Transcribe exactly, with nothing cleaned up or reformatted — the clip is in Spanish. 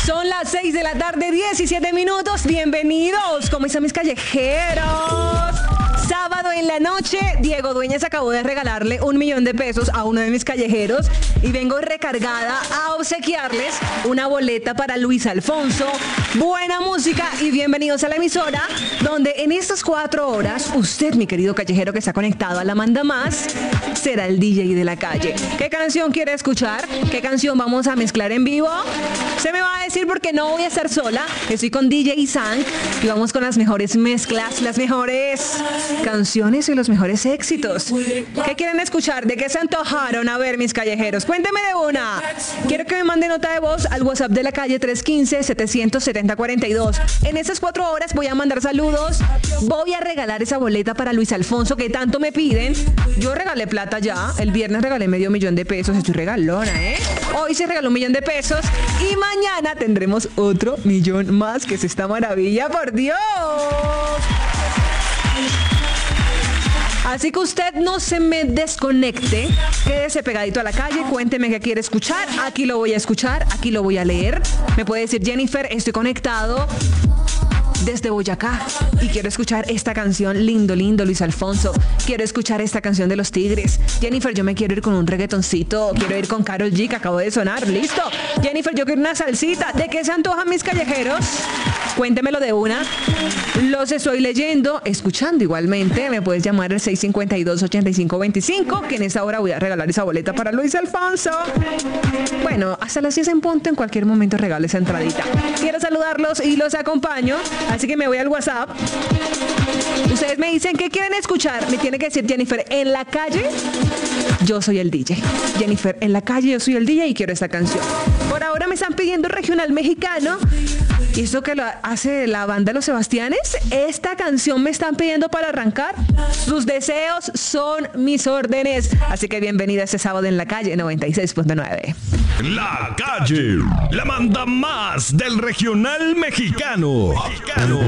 Son las seis de la tarde, diecisiete minutos. Bienvenidos. ¿Cómo están mis callejeros? Sábado en la noche, Diego Dueñas acabó de regalarle un millón de pesos a uno de mis callejeros y vengo recargada a obsequiarles una boleta para Luis Alfonso. Buena música y bienvenidos a la emisora donde en estas cuatro horas usted, mi querido callejero que está conectado a la Manda Más, será el D J de la calle. ¿Qué canción quiere escuchar? ¿Qué canción vamos a mezclar en vivo? Se me va a decir porque no voy a estar sola. Estoy con D J Zank y vamos con las mejores mezclas, las mejores canciones y los mejores éxitos. ¿Qué quieren escuchar? ¿De qué se antojaron? A ver, mis callejeros, cuénteme de una. Quiero que me mande nota de voz al WhatsApp de la calle tres uno cinco, siete cero cero, cuatro dos. En esas cuatro horas voy a mandar saludos. Voy a regalar esa boleta para Luis Alfonso que tanto me piden. Yo regalé plata ya. El viernes regalé medio millón de pesos. Estoy regalona, ¿eh? Hoy se regaló un millón de pesos. Y mañana tendremos otro millón más. Que es esta maravilla, por Dios. Así que usted no se me desconecte, quédese pegadito a la calle, cuénteme qué quiere escuchar, aquí lo voy a escuchar, aquí lo voy a leer. Me puede decir, Jennifer, estoy conectado desde Boyacá y quiero escuchar esta canción, lindo, lindo, Luis Alfonso. Quiero escuchar esta canción de Los Tigres. Jennifer, yo me quiero ir con un reggaetoncito, quiero ir con Karol G, que acabo de sonar, listo. Jennifer, yo quiero una salsita. ¿De qué se antojan mis callejeros? Cuéntemelo de una. Los estoy leyendo, escuchando igualmente. Me puedes llamar al seis cinco dos, ocho cinco dos cinco, que en esa hora voy a regalar esa boleta para Luis Alfonso. Bueno, hasta las diez en punto, en cualquier momento regalo esa entradita. Quiero saludarlos y los acompaño, así que me voy al WhatsApp. Ustedes me dicen qué quieren escuchar. Me tiene que decir, Jennifer, en la calle yo soy el D J. Jennifer, en la calle yo soy el D J y quiero esta canción. Por ahora me están pidiendo regional mexicano. ¿Y esto que lo hace la banda Los Sebastianes? Esta canción me están pidiendo para arrancar. Sus deseos son mis órdenes. Así que bienvenida este sábado en la calle noventa y seis punto nueve. La calle, la Manda Más del regional mexicano. mexicano.